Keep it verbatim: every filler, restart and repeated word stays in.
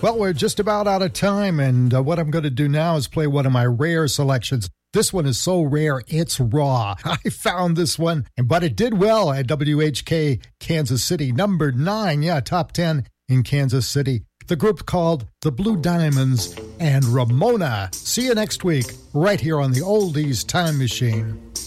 Well, we're just about out of time, and uh, what I'm going to do now is play one of my rare selections. This one is so rare, it's raw. I found this one, but it did well at W H K Kansas City. Number nine, yeah, top ten in Kansas City. The group called The Blue Diamonds and Ramona. See you next week, right here on the Oldies Time Machine.